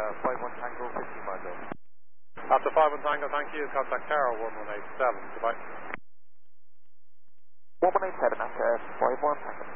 51 Tango, 15 miles over. After 51 Tango, thank you. Contact Tower 1187. Goodbye. 1187 after 51 Tango.